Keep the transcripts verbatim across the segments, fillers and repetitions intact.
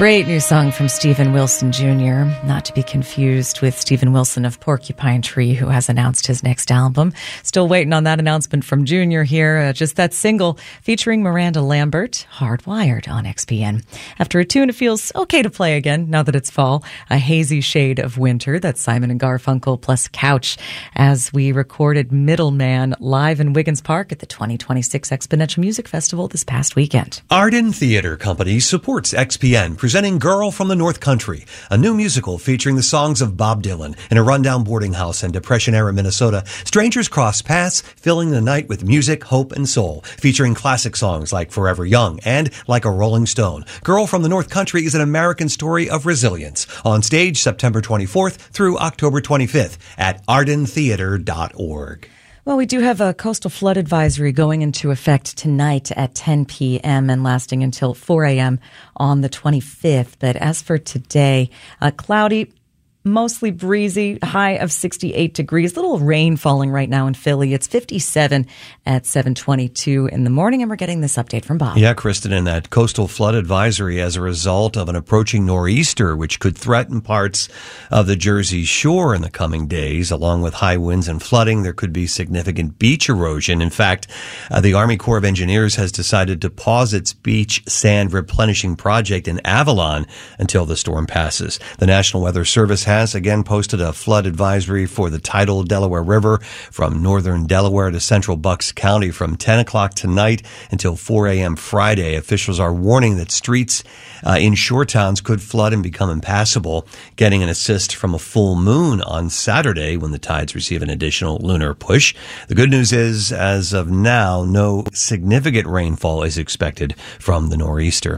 Great new song from Steven Wilson Junior, not to be confused with Steven Wilson of Porcupine Tree, who has announced his next album. Still waiting on that announcement from Junior here. Uh, just that single featuring Miranda Lambert, Hardwired on X P N. After a tune, it feels okay to play again now that it's fall. A hazy shade of winter. That's Simon and Garfunkel plus Couch as we recorded Middleman live in Wiggins Park at the twenty twenty-six Exponential Music Festival this past weekend. Arden Theater Company supports X P N, presenting Girl from the North Country, a new musical featuring the songs of Bob Dylan. In a rundown boarding house in Depression-era Minnesota, strangers cross paths, filling the night with music, hope, and soul, featuring classic songs like Forever Young and Like a Rolling Stone. Girl from the North Country is an American story of resilience. On stage September twenty-fourth through October twenty-fifth at arden theater dot org. Well, we do have a coastal flood advisory going into effect tonight at ten p.m. and lasting until four a.m. on the twenty-fifth. But as for today, uh, cloudy, mostly breezy, high of sixty-eight degrees. Little rain falling right now in Philly. It's fifty-seven at seven twenty-two in the morning, and we're getting this update from Bob. Yeah, Kristen, in that coastal flood advisory as a result of an approaching nor'easter, which could threaten parts of the Jersey Shore in the coming days, along with high winds and flooding. There could be significant beach erosion. In fact, uh, the Army Corps of Engineers has decided to pause its beach sand replenishing project in Avalon until the storm passes. The National Weather Service has again posted a flood advisory for the tidal Delaware River from northern Delaware to central Bucks County from ten o'clock tonight until four a.m. Friday. Officials are warning that streets uh, in shore towns could flood and become impassable, getting an assist from a full moon on Saturday when the tides receive an additional lunar push. The good news is, as of now, no significant rainfall is expected from the nor'easter.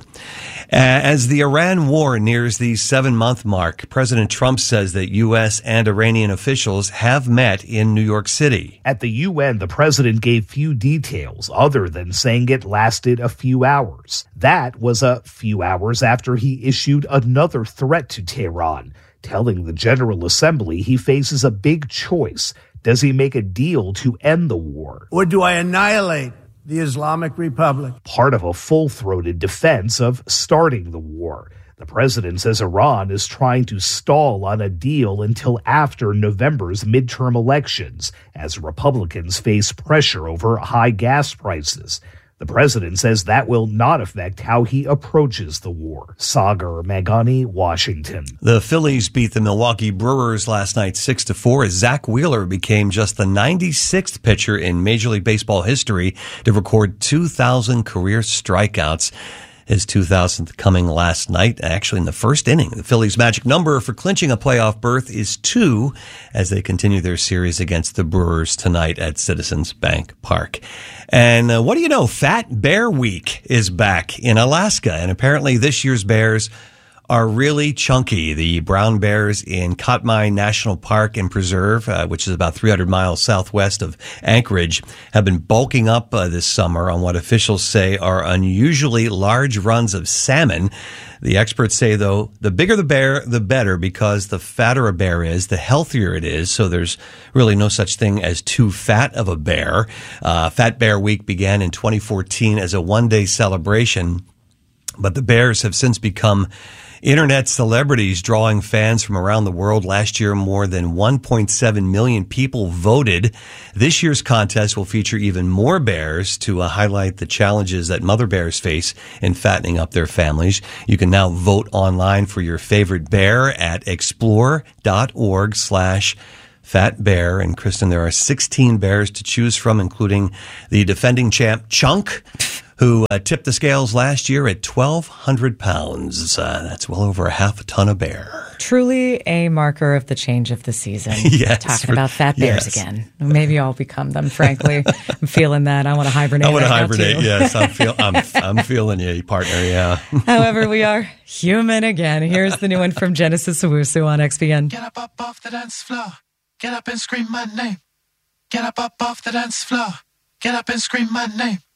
As the Iran war nears the seven-month mark, President Trump says that U S and Iranian officials have met in New York City. At the U N, the president gave few details other than saying it lasted a few hours. That was a few hours after he issued another threat to Tehran, telling the General Assembly he faces a big choice. Does he make a deal to end the war? Or do I annihilate the Islamic Republic? Part of a full-throated defense of starting the war. The president says Iran is trying to stall on a deal until after November's midterm elections, as Republicans face pressure over high gas prices. The president says that will not affect how he approaches the war. Sagar Meghani, Washington. The Phillies beat the Milwaukee Brewers last night six to four as Zach Wheeler became just the ninety-sixth pitcher in Major League Baseball history to record two thousand career strikeouts. His two thousandth coming last night, actually in the first inning. The Phillies' magic number for clinching a playoff berth is two as they continue their series against the Brewers tonight at Citizens Bank Park. And uh, what do you know? Fat Bear Week is back in Alaska, and apparently this year's bears are really chunky. The brown bears in Katmai National Park and Preserve, uh, which is about three hundred miles southwest of Anchorage, have been bulking up uh, this summer on what officials say are unusually large runs of salmon. The experts say, though, the bigger the bear, the better, because the fatter a bear is, the healthier it is. So there's really no such thing as too fat of a bear. Uh, Fat Bear Week began in twenty fourteen as a one-day celebration, but the bears have since become internet celebrities, drawing fans from around the world. Last year, more than one point seven million people voted. This year's contest will feature even more bears to uh, highlight the challenges that mother bears face in fattening up their families. You can now vote online for your favorite bear at explore.org slash Fat Bear. And Kristen, there are sixteen bears to choose from, including the defending champ Chunk, who uh, tipped the scales last year at twelve hundred pounds. Uh, that's well over a half a ton of bear. Truly a marker of the change of the season. Yes. Talking about fat bears yes. again. Maybe I'll become them, frankly. I'm feeling that. I want to hibernate. I want to right hibernate, yes. I'm, feel, I'm, I'm feeling you, partner, yeah. However, we are human again. Here's the new one from Genesis Owusu on X P N. Get up, up off the dance floor. Get up and scream my name. Get up, up off the dance floor. Get up and scream my name.